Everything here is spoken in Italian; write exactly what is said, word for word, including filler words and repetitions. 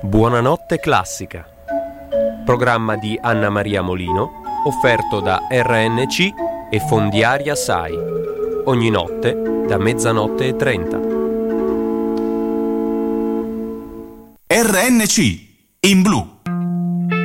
Buonanotte classica. Programma di Anna Maria Molino, offerto da R N C e Fondiaria Sai. Ogni notte da mezzanotte e trenta. R N C in blu.